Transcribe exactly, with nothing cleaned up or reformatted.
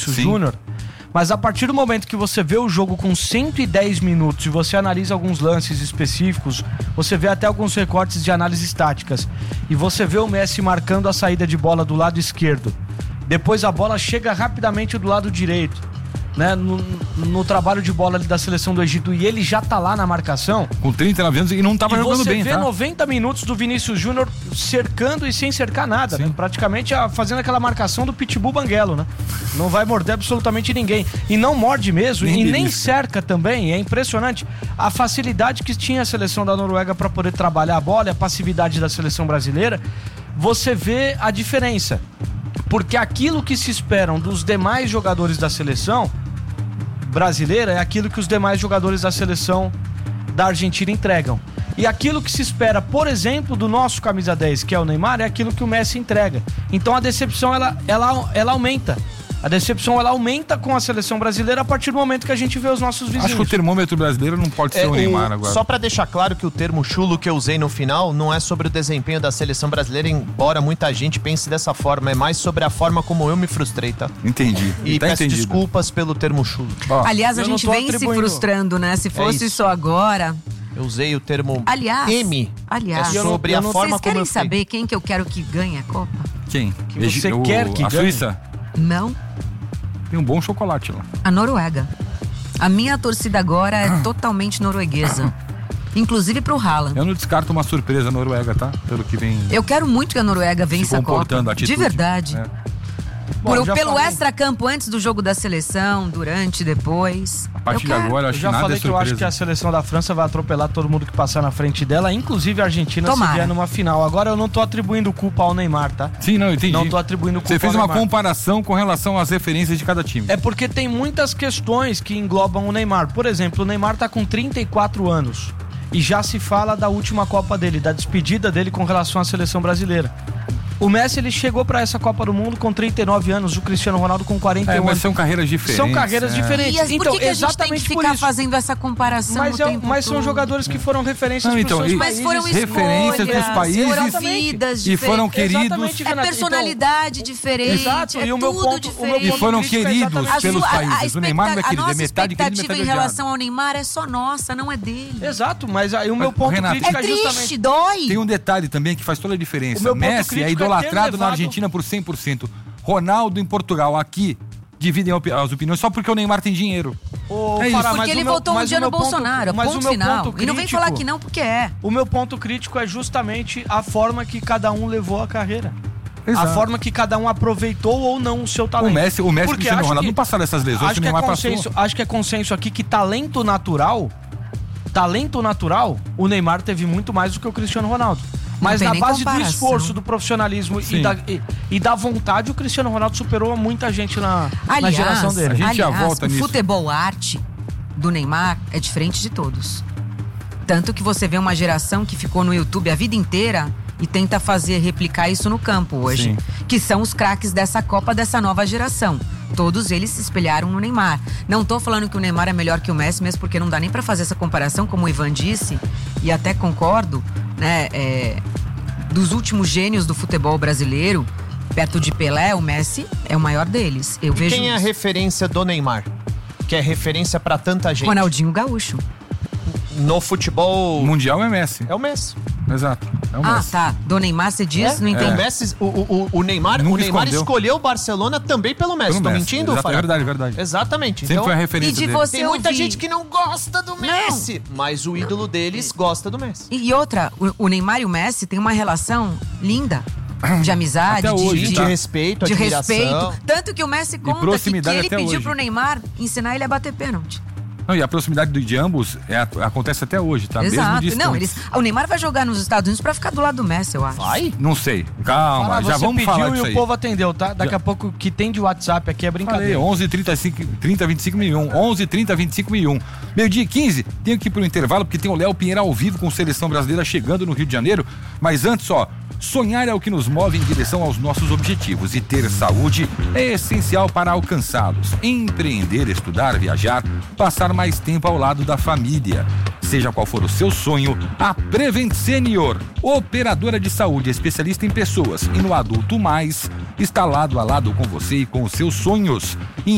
Vinícius Júnior, mas a partir do momento que você vê o jogo com cento e dez minutos e você analisa alguns lances específicos, você vê até alguns recortes de análises táticas, e você vê o Messi marcando a saída de bola do lado esquerdo, depois a bola chega rapidamente do lado direito, né, no, no trabalho de bola ali da seleção do Egito, e ele já tá lá na marcação. Com trinta e nove anos e não tava e jogando bem, você vê tá? noventa minutos do Vinícius Júnior cercando e sem cercar nada, né? Praticamente a, fazendo aquela marcação do Pitbull Banguelo, né? Não vai morder absolutamente ninguém. E não morde mesmo, nem e nem cerca também. É impressionante a facilidade que tinha a seleção da Noruega para poder trabalhar a bola e a passividade da seleção brasileira. Você vê a diferença. Porque aquilo que se esperam dos demais jogadores da seleção brasileira é aquilo que os demais jogadores da seleção da Argentina entregam. E aquilo que se espera, por exemplo, do nosso camisa dez, que é o Neymar, é aquilo que o Messi entrega. Então a decepção, ela, ela, ela aumenta. A decepção, ela aumenta com a seleção brasileira a partir do momento que a gente vê os nossos vizinhos. Acho que o termômetro brasileiro não pode ser é, o Neymar agora. Só pra deixar claro que o termo chulo que eu usei no final não é sobre o desempenho da seleção brasileira, embora muita gente pense dessa forma, é mais sobre a forma como eu me frustrei, tá? Entendi. E tá peço entendido. desculpas pelo termo chulo. Ó, Aliás, a gente vem se frustrando, né? Se fosse é só agora... Eu usei o termo aliás, M. Aliás, é sobre eu não, eu não, a forma vocês querem como eu saber quem que eu quero que ganhe a Copa? Quem? Que você o, quer que a ganhe? Suíça? Não. Tem um bom chocolate lá. A Noruega. A minha torcida agora é totalmente norueguesa. Inclusive pro Haaland. Eu não descarto uma surpresa Noruega, tá? Pelo que vem... Eu quero muito que a Noruega vença a Copa. Atitude. De verdade. É. Por, Bom, pelo falei. extracampo antes do jogo da seleção, durante, depois. A partir de agora, eu acho eu já que nada falei é que eu acho que a seleção da França vai atropelar todo mundo que passar na frente dela, inclusive a Argentina, Tomara. se vier numa final. Agora eu não tô atribuindo culpa ao Neymar, tá? Sim, não, entendi. Não tô atribuindo culpa Você fez ao uma Neymar. comparação com relação às referências de cada time. É porque tem muitas questões que englobam o Neymar. Por exemplo, o Neymar tá com trinta e quatro anos e já se fala da última Copa dele, da despedida dele com relação à seleção brasileira. O Messi, ele chegou pra essa Copa do Mundo com trinta e nove anos, o Cristiano Ronaldo com quarenta e um é, mas anos. são carreiras diferentes. São carreiras é. diferentes. E as, então, por que, que a gente exatamente tem que ficar por isso. fazendo essa comparação Mas, o é, tempo mas são todo? jogadores que foram referências Não, então, pros seus e, países. Mas foram referências escolhas, dos países foram vidas e foram queridos. Exatamente, É Renato. personalidade Então, diferente, exato, é e o meu tudo ponto, o meu diferente. E foram crítico é queridos exatamente pelos a sua- países. A, O Neymar não é a querido, é nossa metade querido, expectativa metade em odiado. relação ao Neymar é só nossa, não é dele. Exato, mas aí o meu Mas, ponto Renato, crítico É é triste, justamente... dói. Tem um detalhe também que faz toda a O diferença. meu ponto Messi é crítico é ter idolatrado levado- na Argentina por cem por cento. Ronaldo em Portugal, aqui, dividem opi- as opiniões só porque o Neymar tem dinheiro. Ô, É isso. Fará, Porque mas ele o meu- votou um mas dia o meu no ponto- Bolsonaro, mas ponto o meu final. ponto E não vem crítico- falar que não, porque é. O meu ponto crítico é justamente a forma que cada um levou a carreira. Exato. A forma que cada um aproveitou ou não o seu talento. O Messi, o Messi e o Porque Cristiano acho Ronaldo que- não passaram essas lesões Acho que o que, é Neymar consenso, passou. acho que é consenso aqui que talento natural, talento natural, o Neymar teve muito mais do que o Cristiano Ronaldo. Mas tem na nem base do comparação. esforço, do profissionalismo Sim. e da, e, e da vontade, o Cristiano Ronaldo superou muita gente na, na Aliás, geração dele. A gente já aliás, volta o nisso. futebol arte do Neymar é diferente de todos. Tanto que você vê uma geração que ficou no YouTube a vida inteira e tenta fazer, replicar isso no campo hoje. Sim. Que são os craques dessa Copa, dessa nova geração. Todos eles se espelharam no Neymar. Não tô falando que o Neymar é melhor que o Messi, mesmo porque não dá nem pra fazer essa comparação, como o Ivan disse, e até concordo, né? É, dos últimos gênios do futebol brasileiro, perto de Pelé, o Messi é o maior deles. Eu E vejo quem é a isso. referência do Neymar? Que é referência pra tanta gente. Ronaldinho Gaúcho. No futebol... O Mundial é Messi. É o Messi. Exato. É o Ah, Messi. tá. Do Neymar você diz? É? Não entendi. O Messi, o, o, o Neymar, Nunca o Neymar escondeu. escolheu o Barcelona também pelo Messi. Pelo Tô Messi. mentindo, Exato, Fará? é verdade, é verdade. Exatamente. Sempre Então, foi a referência E de dele. você tem muita ouvir- gente que não gosta do Messi, mas o ídolo deles gosta do Messi. E outra, o, o Neymar e o Messi têm uma relação linda. De amizade, Até de, hoje, de, De tá? respeito, de admiração. respeito. Tanto que o Messi conta que, que proximidade ele até pediu hoje. pro Neymar ensinar ele a bater pênalti. Não, e a proximidade de ambos é, acontece até hoje, tá? Mesmo Exato. distante. Não, eles, o Neymar vai jogar nos Estados Unidos pra ficar do lado do Messi, eu acho. Vai? Não sei. Calma, Fala, já você vamos pediu falar e disso o aí. povo atendeu, tá? Daqui Já. a pouco o que tem de WhatsApp aqui é Falei, brincadeira. onze, trinta e cinco, trinta, vinte e cinco mil e um. onze, trinta, vinte e cinco mil e um. Meio-dia e quinze, tenho que ir pro intervalo porque tem o Léo Pinheiro ao vivo com Seleção Brasileira chegando no Rio de Janeiro. Mas antes, ó, sonhar é o que nos move em direção aos nossos objetivos e ter saúde é essencial para alcançá-los. Empreender, estudar, viajar, passar mais tempo ao lado da família. Seja qual for o seu sonho, a Prevent Senior, operadora de saúde especialista em pessoas e no adulto mais, está lado a lado com você e com os seus sonhos.